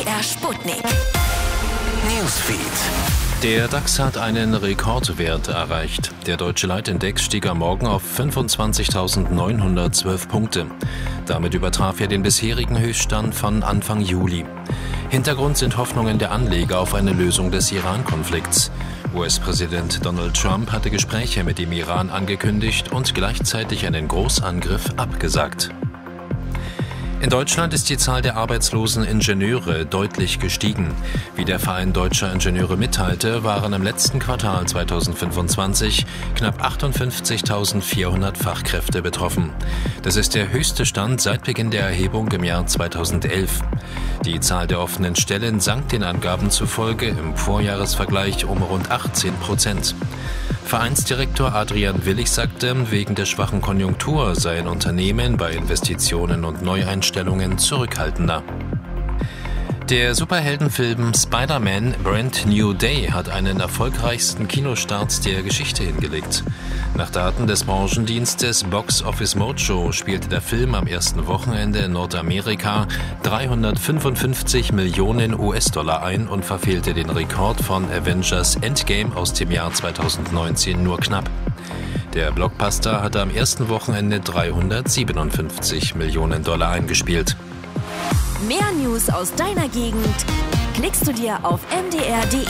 MDR Sputnik. Newsfeed. Der DAX hat einen Rekordwert erreicht. Der deutsche Leitindex stieg am Morgen auf 25.912 Punkte. Damit übertraf er den bisherigen Höchststand von Anfang Juli. Hintergrund sind Hoffnungen der Anleger auf eine Lösung des Iran-Konflikts. US-Präsident Donald Trump hatte Gespräche mit dem Iran angekündigt und gleichzeitig einen Großangriff abgesagt. In Deutschland ist die Zahl der arbeitslosen Ingenieure deutlich gestiegen. Wie der Verein Deutscher Ingenieure mitteilte, waren im letzten Quartal 2025 knapp 58.400 Fachkräfte betroffen. Das ist der höchste Stand seit Beginn der Erhebung im Jahr 2011. Die Zahl der offenen Stellen sank den Angaben zufolge im Vorjahresvergleich um rund 18%. Vereinsdirektor Adrian Willig sagte, wegen der schwachen Konjunktur seien Unternehmen bei Investitionen und Neueinstellungen zurückhaltender. Der Superheldenfilm Spider-Man Brand New Day hat einen erfolgreichsten Kinostart der Geschichte hingelegt. Nach Daten des Branchendienstes Box Office Mojo spielte der Film am ersten Wochenende in Nordamerika 355 Millionen US-Dollar ein und verfehlte den Rekord von Avengers Endgame aus dem Jahr 2019 nur knapp. Der Blockbuster hatte am ersten Wochenende 357 Millionen Dollar eingespielt. Mehr News aus deiner Gegend klickst du dir auf mdr.de.